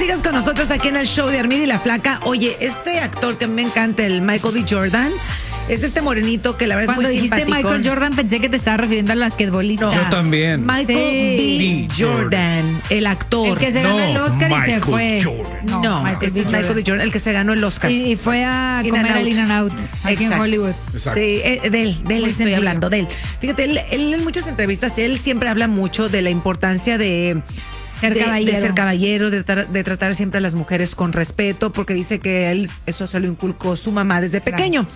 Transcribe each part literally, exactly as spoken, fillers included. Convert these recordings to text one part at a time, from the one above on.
sigas con nosotros aquí en el show de Armida y la Flaca. Oye, este actor que a mí me encanta, el Michael B. Jordan, es este morenito que la verdad Cuando es muy dijiste simpático. Michael Jordan pensé que te estaba refiriendo al basquetbolista. No. Yo también. Michael Sí. B. Jordan, el actor. El que se ganó No, el Oscar y se Michael fue. Jordan. No, Michael este B. es Michael B. Jordan, el que se ganó el Oscar. Y, y fue a In comer and al Out. In and Out, aquí en Exacto. Hollywood. Exacto. Sí, eh, de él, de él Muy estoy sencillo. hablando, de él. Fíjate, él, él en muchas entrevistas, él siempre habla mucho de la importancia de... Ser de, caballero. de ser caballero, de, tra- de tratar siempre a las mujeres con respeto, porque dice que él eso se lo inculcó su mamá desde pequeño.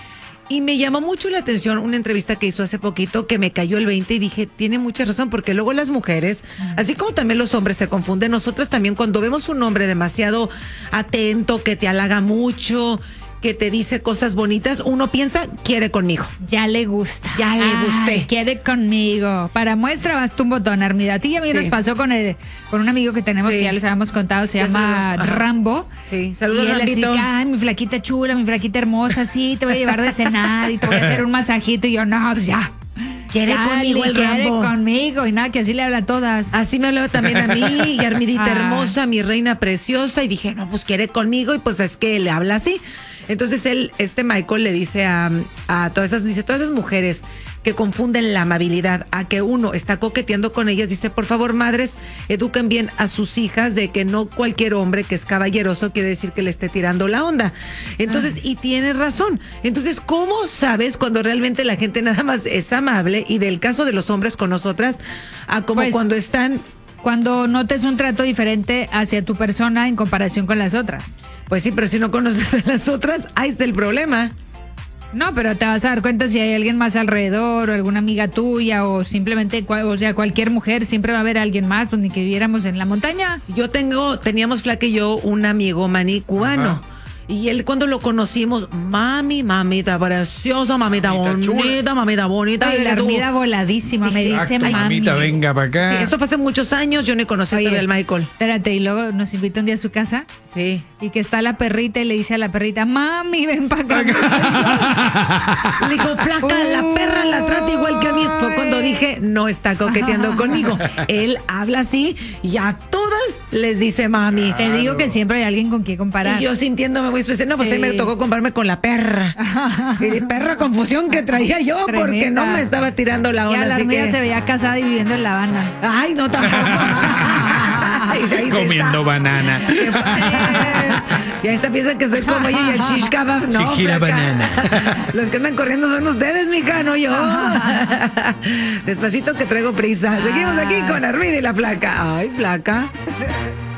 Y me llamó mucho la atención una entrevista que hizo hace poquito que me cayó el veinte y dije, tiene mucha razón, porque luego las mujeres, así como también los hombres se confunden, nosotras también cuando vemos un hombre demasiado atento, que te halaga mucho, que te dice cosas bonitas, uno piensa, quiere conmigo. Ya le gusta. Ya le Ay, gusté. Quiere conmigo. Para muestra, basta un botón, Armida. A ti y a mí Sí. nos pasó con el, con un amigo que tenemos Sí. que ya les habíamos contado, se Ya llama sabemos. Ajá. Rambo. Sí, Y saludos, él así, Rambito. que, ay, mi flaquita chula, mi flaquita hermosa, sí, te voy a llevar de cenar y te voy a hacer un masajito. Y yo, no, pues ya. Quiere Dale, conmigo el quiere Rambo. conmigo. Y nada, que así le habla a todas. Así me hablaba también a mí, y Armidita Ah. hermosa, mi reina preciosa, y dije, no, pues quiere conmigo, y pues es que le habla así. Entonces él, este Michael le dice a, a todas esas, dice, todas esas mujeres que confunden la amabilidad a que uno está coqueteando con ellas, dice, por favor, madres, eduquen bien a sus hijas de que no cualquier hombre que es caballeroso quiere decir que le esté tirando la onda. Entonces, y tiene razón. Entonces, ¿cómo sabes cuando realmente la gente nada más es amable? Y del caso de los hombres con nosotras, a como Pues, cuando están... Cuando notes un trato diferente hacia tu persona en comparación con las otras. Pues sí, pero si no conoces a las otras, ahí está el problema. No, pero te vas a dar cuenta si hay alguien más alrededor, o alguna amiga tuya, o simplemente, cua- o sea, cualquier mujer, siempre va a haber alguien más, pues ni que viviéramos en la montaña. Yo tengo, teníamos Flaca y yo un amigo maní cubano. Ajá. Y él cuando lo conocimos, mami, mamita preciosa, mamita, Mamita bonita, chula. mamita bonita. Ay, la que tú- Armida voladísima, me dice Exacto, mami. mamita, venga para acá. Sí, esto fue hace muchos años, yo ni conocí Oye. todavía al Michael. Espérate, y luego nos invita un día a su casa Sí. y que está la perrita y le dice a la perrita, mami, ven para acá. Le digo, Flaca, la perra la trata igual que a mí. Fue cuando dije, no está coqueteando conmigo. Él habla así y a todas les dice mami. Te digo que siempre hay alguien con quien comparar. Y yo sintiéndome muy especial, no, pues Sí. ahí me tocó compararme con la perra. Y de perra confusión que traía yo, porque Tremenda. no me estaba tirando la Ya onda. la así Armida que... se veía casada y viviendo en La Habana. Ay, no tampoco. Ay, de ahí se Comiendo está. banana. Qué padre. Y ahí está piensa que soy como ella y el shish kebab, no. Chiquila Flaca. banana. Los que andan corriendo son ustedes, mija, no yo. Despacito que traigo prisa. Seguimos aquí con Armida y la Flaca. Ay, Flaca.